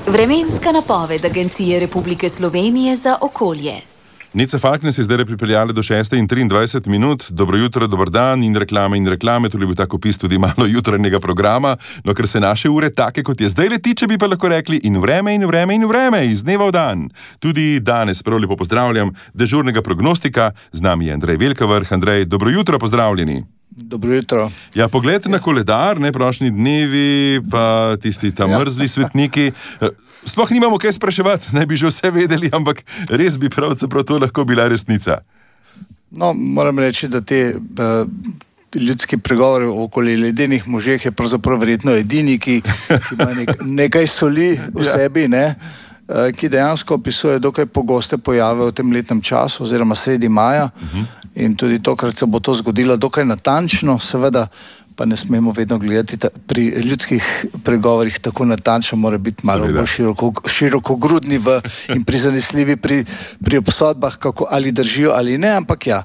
Vremenska napoved Agencije Republike Slovenije za okolje. Nica Falknes je zdaj pripeljala do 6:23. Dobro jutro, dober dan in reklame. Tole je bil tak opis tudi malo jutranjega programa. No, ker se naše ure take, kot je zdaj letiče, bi pa lahko rekli in vreme, iz dneva v dan. Tudi danes prav lepo pozdravljam dežurnega prognostika. Z nami je Andrej Velkavrh. Andrej, dobro jutro, pozdravljeni. Dobro jutro. Ja, pogled na koledar, prošnji dnevi, pa tisti tam mrzli svetniki. Sploh nimamo kaj spraševati, ne bi že vse vedeli, ampak res bi pravzaprav to lahko bila resnica. No, moram reči, da te ljudski pregovori okoli ledenih možeh je pravzaprav verjetno edini, ki ima nekaj soli v sebi, ki dejansko opisuje dokaj pogoste pojave v tem letnem času oziroma sredi maja. In tudi tokrat se bo to zgodilo dokaj natančno, seveda pa ne smemo vedno gledati pri ljudskih pregovorih tako natančno, mora biti malo bolj širokogrudni in prizanesljivi pri obsodbah, ali držijo ali ne, ampak ja.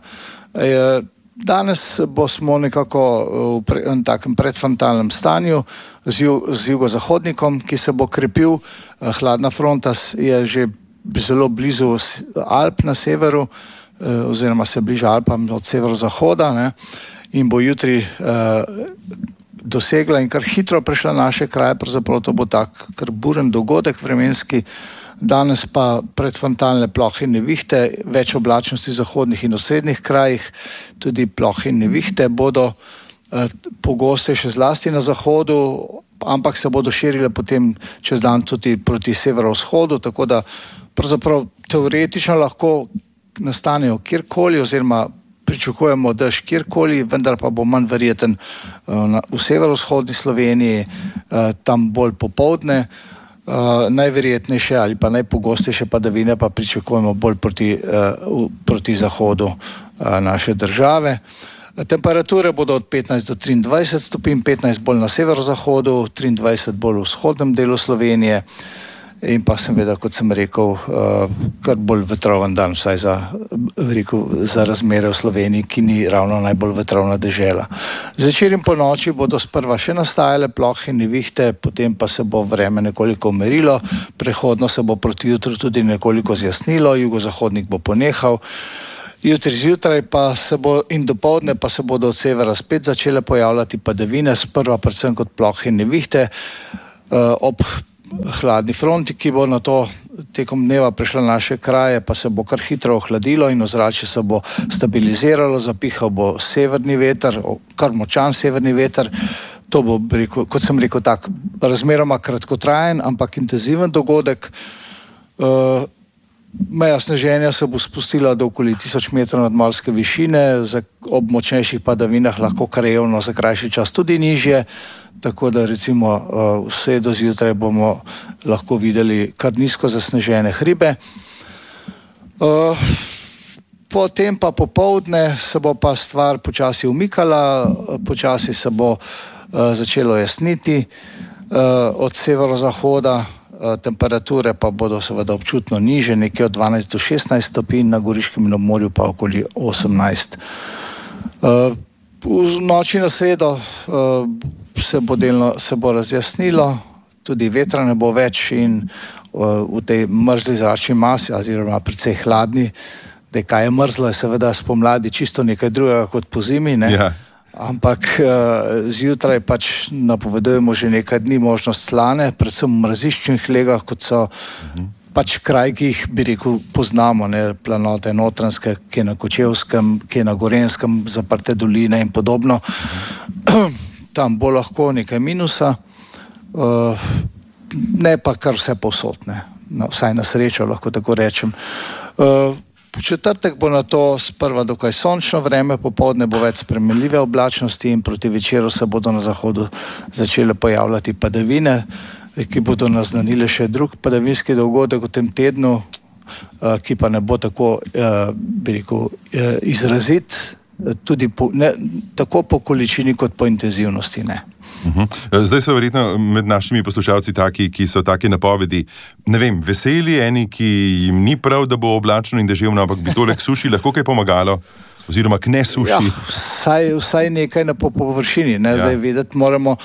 Danes smo nekako v takem predfrontalnem stanju z jugozahodnikom, ki se bo krepil. Hladna fronta je že zelo blizu Alp na severu, oziroma se bliža Alpam od severozahoda, in bo jutri dosegla in kar hitro prešla naše kraje, pravzaprav to bo tak kar buren dogodek vremenski. Danes pa predfrontalne plohe in nevihte, več oblačnosti v zahodnih in osrednjih krajih, tudi plohe in nevihte bodo pogoste še zlasti na zahodu, ampak se bodo širile potem čez dan tudi proti severovzhodu, tako da pravzaprav teoretično lahko nastanejo kjerkoli oziroma pričakujemo dež kjerkoli, vendar pa bo manj verjeten v severovzhodni Sloveniji, tam bolj popoldne. Najverjetnejše ali pa najpogostejše padavine pa pričakujemo bolj proti zahodu naše države. Temperature bodo od 15 do 23 stopinj, 15 bolj na severozahodu, 23 bolj v vzhodnem delu Slovenije in pa seveda, kot sem rekel, kar bolj vetroven dan, vsaj za razmere v Sloveniji, ki ni ravno najbolj vetrovna dežela. Zvečer in po noči bodo sprva še nastajale plohe in nevihte, potem pa se bo vreme nekoliko umirilo, prehodno se bo proti jutru tudi nekoliko zjasnilo, jugozahodnik bo ponehal. Jutri zjutraj pa se bo in dopoldne pa se bodo od severa spet začele pojavljati padavine, sprva predvsem kot plohe in nevihte, ob hladni fronti, ki bo na to tekom dneva prešla naše kraje, pa se bo kar hitro ohladilo in ozračje se bo stabiliziralo, zapihal bo severni veter, kar močan severni veter. To bo, kot sem rekel, tak razmeroma kratkotrajen, ampak intenziven dogodek. Meja sneženja se bo spustila do okoli 1000 metrov nadmorske višine, ob močnejših padavinah lahko krajevno za krajši čas tudi nižje, tako da recimo vse do zjutraj bomo lahko videli kar nizko zasnežene hribe. Potem pa popoldne se bo pa stvar počasi umikala, počasi se bo začelo jasniti od severozahoda. Temperature pa bodo seveda občutno niže, nekje od 12 do 16 stopinj, na Goriškem in ob morju pa okoli 18. V noči na sredo se bo razjasnilo, tudi vetra ne bo več in v tej mrzli zračni masi, oziroma precej hladni, da kaj je mrzlo, je seveda spomladi čisto nekaj drugega kot po zimi, Ja. Ampak zjutraj pač napovedujemo že nekaj dni možnost slane, predvsem v mraziščnih legah, kot so pač kraj, ki jih, bi rekel, poznamo, planote Notranjske, ki je na Kočevskem, ki je na Gorenjskem, zaprte doline in podobno. Tam bo lahko nekaj minusa, ne pa kar vse povsod, vsaj na srečo, lahko tako rečem. V četrtek bo na to sprva dokaj sončno vreme, popoldne bo več spremenljive oblačnosti in proti večeru se bodo na zahodu začele pojavljati padavine, ki bodo naznanile še drug padavinski dogodek v tem tednu, ki pa ne bo tako, bi rekel, izrazit, tudi tako po količini kot po intenzivnosti, Zdaj so verjetno med našimi poslušalci taki, ki so take napovedi, ne vem, veseli, eni, ki jim ni prav, da bo oblačno in deževno, ampak bi tole k suši lahko kaj pomagalo? Oziroma k nesuši? Ja, vsaj nekaj na površini, Zdaj vedeti moramo,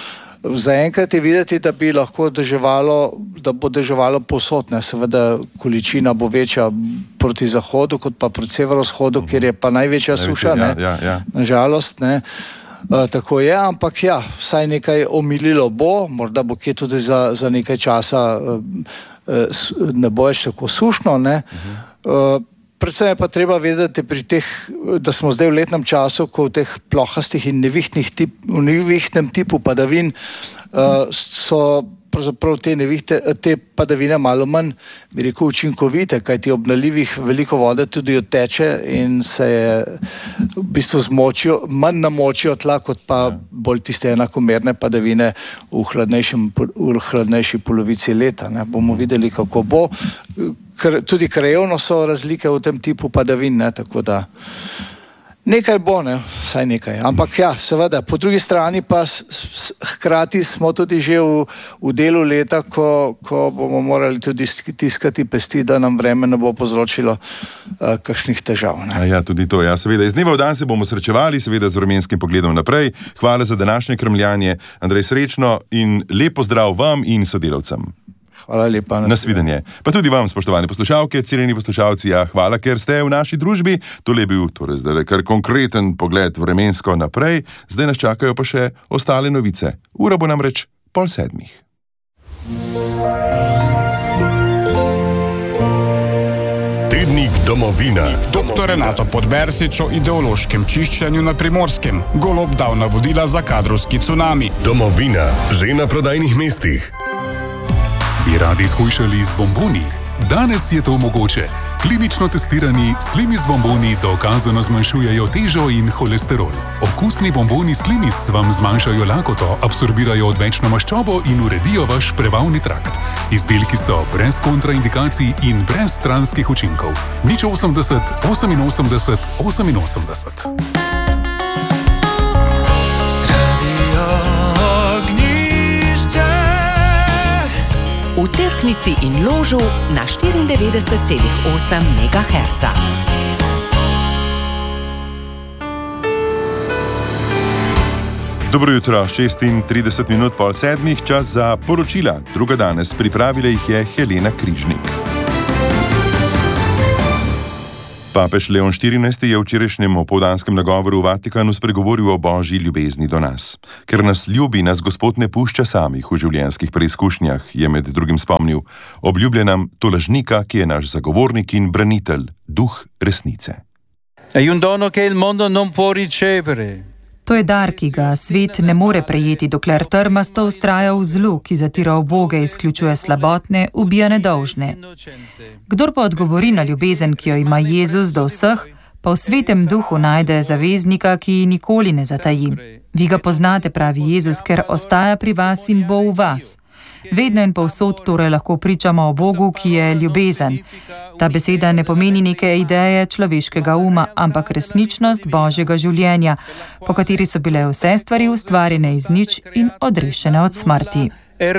Zaenkrat je videti, da bi lahko bo deževalo povsod, ne. Seveda količina bo večja proti zahodu, kot pa proti severovzhodu, kjer je pa največja suša, ne. Nažalost, ne. Tako je, ampak ja, vsaj nekaj omililo bo, morda bo kje tudi za nekaj časa ne bo več tako sušno, ne. Predvsem je pa treba vedeti pri teh, da smo zdaj v letnem času, ko v teh plohastih in nevihtnem tipu padavin so pravzaprav te padavine malo manj, bi rekel, učinkovite, kajti ob nalivih veliko vode tudi odteče in se je v bistvu manj namočijo tla, kot pa bolj tiste enakomerne padavine v hladnejši polovici leta, ne. Bomo videli, kako bo. Tudi krajevno so razlike v tem tipu padavin, ne, tako da nekaj bo, ne, vsaj nekaj. Ampak ja, seveda, po drugi strani pa hkrati smo tudi že v delu leta, ko bomo morali tudi tiskati pesti, da nam vreme ne bo povzročilo kakšnih težav, ne. Ja, tudi to, ja, seveda. Iz dneva v dan se bomo srečevali, seveda z vremenskim pogledom naprej. Hvala za današnje krmljanje. Andrej, srečno in lep pozdrav vam in sodelavcem. Hvala lepa. Nasvidenje. Pa tudi vam, spoštovane poslušalke, cenjeni poslušalci, ja, hvala, ker ste v naši družbi. Tole je bil torej zdaj kar konkreten pogled vremensko naprej. Zdaj nas čakajo pa še ostale novice. Ura bo namreč 6:30. Tednik Domovina. Dr. Renato Podbersič o ideološkem čiščenju na Primorskem. Golob dal navodila za kadrovski cunami. Domovina, že na prodajnih mestih. Bi radi shujšali z bomboni? Danes je to mogoče. Klinično testirani Slimis bomboni dokazano zmanjšujejo težo in holesterol. Okusni bomboni Slimis vam zmanjšajo lakoto, absorbirajo odvečno maščobo in uredijo vaš prebavni trakt. Izdelki so brez kontraindikacij in brez stranskih učinkov. 080 88 88. V Cerknici in Ložu na 94,8 MHz. Dobro jutro, 36:30, 6:30, čas za poročila. Druga danes, pripravila jih je Helena Križnik. Papež Leon XIV je v včerajšnjem opoldanskem nagovoru v Vatikanu spregovoril o božji ljubezni do nas. Ker nas ljubi, nas Gospod ne pušča samih v življenjskih preizkušnjah, je med drugim spomnil. Obljublja nam tolažnika, ki je naš zagovornik in branitelj, duh resnice. To je dar, ki ga svet ne more prejeti, dokler trmasto vztraja v zlu, ki zatira uboge, izključuje slabotne, ubija nedolžne. Kdor pa odgovori na ljubezen, ki jo ima Jezus do vseh, pa v svetem duhu najde zaveznika, ki nikoli ne zataji. Vi ga poznate, pravi Jezus, ker ostaja pri vas in bo v vas. Vedno in povsod torej lahko pričamo o Bogu, ki je ljubezen. Ta beseda ne pomeni neke ideje človeškega uma, ampak resničnost Božjega življenja, po kateri so bile vse stvari ustvarjene iz nič in odrešene od smrti.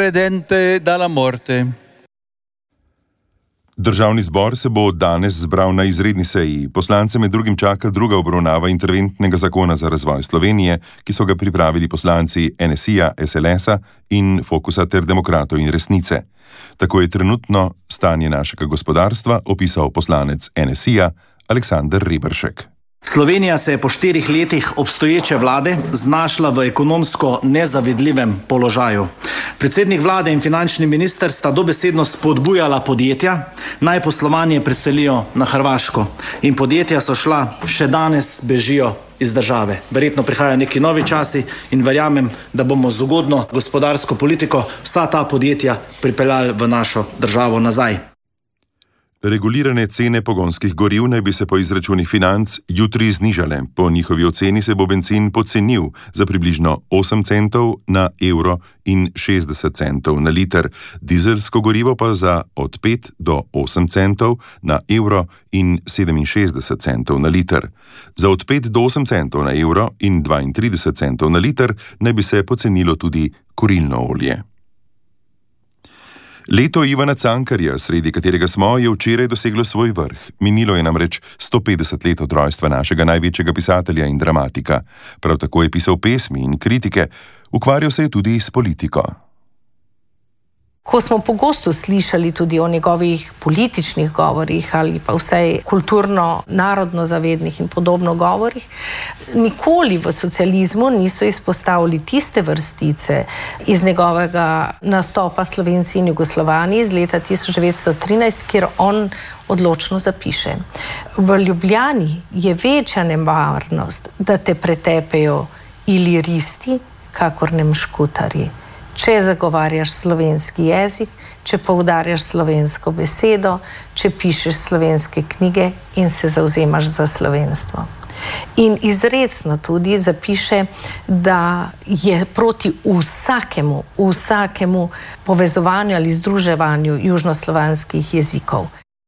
Državni zbor se bo danes zbral na izredni seji. Poslance med drugim čaka druga obravnava interventnega zakona za razvoj Slovenije, ki so ga pripravili poslanci NSI-ja, SLS-a in Fokusa ter Demokratov in Resnice. Tako je trenutno stanje našega gospodarstva opisal poslanec NSI-ja Aleksander Reberšek. Slovenija se je po 4 letih obstoječe vlade znašla v ekonomsko nezavidljivem položaju. Predsednik vlade in finančni minister sta dobesedno spodbujala podjetja, naj poslovanje preselijo na Hrvaško. In podjetja so šla, še danes bežijo iz države. Verjetno prihajajo neki novi časi in verjamem, da bomo z ugodno gospodarsko politiko vsa ta podjetja pripeljali v našo državo nazaj. Regulirane cene pogonskih goriv naj bi se po izračunih Financ jutri znižale. Po njihovi oceni se bo bencin pocenil za približno 8 centov na evro in 60 centov na liter, dizelsko gorivo pa za od 5 do 8 centov na evro in 67 centov na liter. Za od 5 do 8 centov na evro in 32 centov na liter naj bi se pocenilo tudi kurilno olje. Leto Ivana Cankarja, sredi katerega smo, je včeraj doseglo svoj vrh. Minilo je namreč 150 let od rojstva našega največjega pisatelja in dramatika. Prav tako je pisal pesmi in kritike. Ukvarjal se je tudi s politiko. Ko smo pogosto slišali tudi o njegovih političnih govorih ali pa vsaj kulturno-narodno zavednih in podobno govorih, nikoli v socializmu niso izpostavili tiste vrstice iz njegovega nastopa Slovenci in Jugoslovani iz leta 1913, kjer on odločno zapiše: v Ljubljani je večja nevarnost, da te pretepejo iliristi, kakor nemškutari. Če zagovarjaš slovenski jezik, če poudarjaš slovensko besedo, če pišeš slovenske knjige in se zavzemaš za slovenstvo. In izrecno tudi zapiše, da je proti vsakemu povezovanju ali združevanju južnoslovanskih jezikov.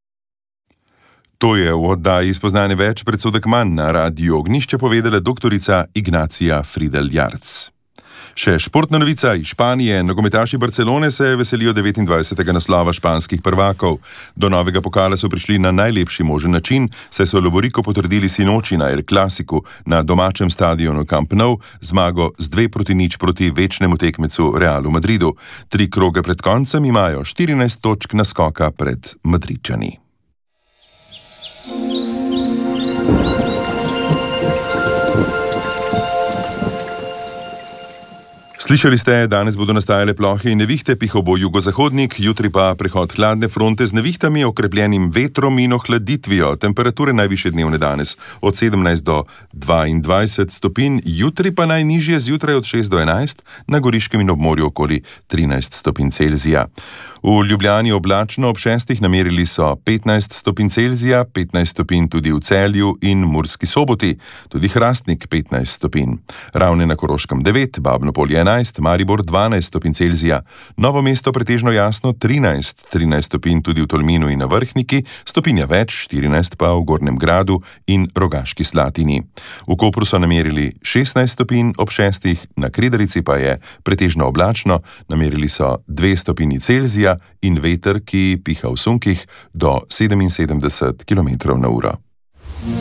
To je v oddaji Spoznanje več predsodek manj na Radiu Ognjišče povedala doktorica Ignacija Fridl-Jarc. Še športna novica iz Španije. Nogometaši Barcelone se veselijo 29. naslova španskih prvakov. Do novega pokala so prišli na najlepši možen način, saj so lovoriko potrdili sinoči na El Clasicu na domačem stadionu Camp Nou, zmago z 2-0 proti večnemu tekmecu Realu Madridu. 3 kroge pred koncem imajo 14 točk naskoka pred Madridčani. Slišali ste, danes bodo nastajale plohe in nevihte, pihal bo jugozahodnik, jutri pa prehod hladne fronte z nevihtami, okrepljenim vetrom in ohladitvijo. Temperature najvišje dnevne danes od 17 do 22 stopinj, jutri pa najnižje zjutraj od 6 do 11, na Goriškem in ob morju okoli 13 stopinj Celzija. V Ljubljani oblačno, ob 6 namerili so 15 stopinj Celzija, 15 stopinj tudi v Celju in Murski Soboti, tudi Hrastnik 15 stopinj. Ravne na Koroškem 9, Babno Polje 11, Maribor 12 stopinj Celzija, Novo mesto pretežno jasno 13 stopinj tudi v Tolminu in na Vrhniki, stopinja več, 14 pa v Gornjem Gradu in Rogaški Slatini. V Kopru so namerili 16 stopinj, ob 6 na Kredarici pa je pretežno oblačno, namerili so 2 stopinji Celzija in veter, ki piha v sunkih do 77 km/h.